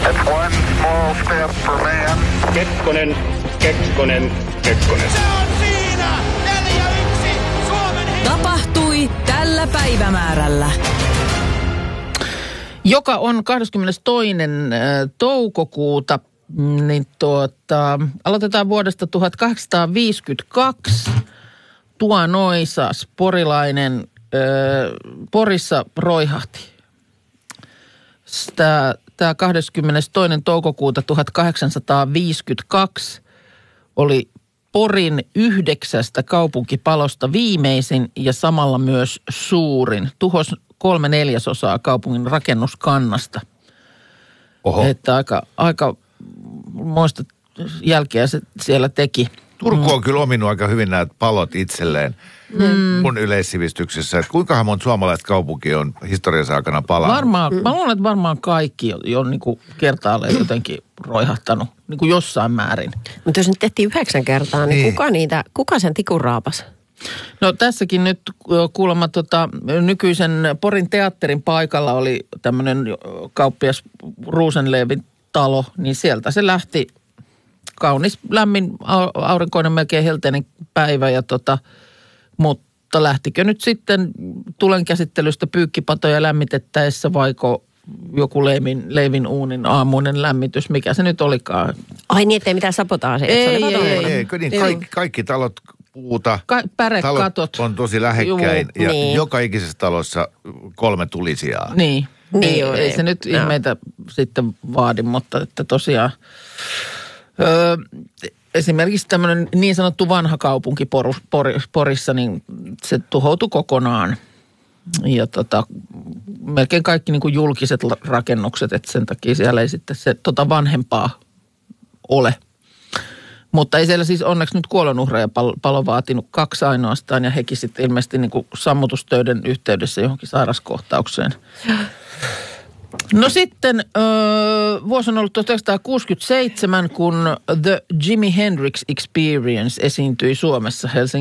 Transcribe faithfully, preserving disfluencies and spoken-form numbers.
It's one small step for man. Kekkonen, Kekkonen, Kekkonen. Se on siinä! neljä yksi Suomen hi- Tapahtui tällä päivämäärällä. Joka on kahdeskymmenestoinen toukokuuta, niin tuota, aloitetaan vuodesta tuhatkahdeksansataaviisikymmentäkaksi. Tuo Noisas, porilainen, ö, Porissa roihahti. Tämä, tämä kahdeskymmenestoinen toukokuuta tuhatkahdeksansataaviisikymmentäkaksi oli Porin yhdeksästä kaupunkipalosta viimeisin ja samalla myös suurin. Tuhos kolme neljäsosaa kaupungin rakennuskannasta. Oho. Että aika, aika muista jälkeä se siellä teki. Turku on kyllä ominut aika hyvin nämä palot itselleen mm. mun yleissivistyksessä. Että kuinkahan monta suomalaista kaupunkia on historiansa aikana palannut? Varmaan, mm. mä luulen, että varmaan kaikki on niin kuin kertaalleen jotenkin roihahtanut niin kuin jossain määrin. Mutta jos nyt tehtiin yhdeksän kertaa, niin, Niin. Kuka, niitä, kuka sen tikun raapas? No tässäkin nyt kuulemma tota, nykyisen Porin teatterin paikalla oli tämmöinen kauppias Rosenlewin talo, niin sieltä se lähti. Kaunis, lämmin, aurinkoinen, melkein helteinen päivä, ja tota, mutta lähtikö nyt sitten tulen käsittelystä pyykkipatoja lämmitettäessä vaiko joku leivin, leivin uunin aamuinen lämmitys, mikä se nyt olikaan? Ai niin, ettei mitään sabotaasia. Ei, se oli ei, kotona. Ei, kyllä niin, kaikki, kaikki talot puuta. Ka- pärekatot. Talot on tosi lähekkäin Juu, ja niin. joka ikisessä talossa kolme tulisijaa. Niin, Niin ei, joo, ei niin. se nyt Joo. ihmeitä sitten vaadi, mutta että tosiaan öö, esimerkiksi tämmöinen niin sanottu vanha kaupunki Por, Por, Porissa, niin se tuhoutui kokonaan. Ja tota, melkein kaikki niin kuin julkiset la- rakennukset, että sen takia siellä ei sitten se tota vanhempaa ole. Mutta ei siellä siis onneksi nyt kuolonuhreja pal- palo vaatinut, kaksi ainoastaan, ja hekin sitten ilmeisesti niin kuin sammutustöiden yhteydessä johonkin sairaskohtaukseen. No sitten öö, vuosi on ollut tuhatyhdeksänsataakuusikymmentäseitsemän, kun The Jimi Hendrix Experience esiintyi Suomessa Helsingin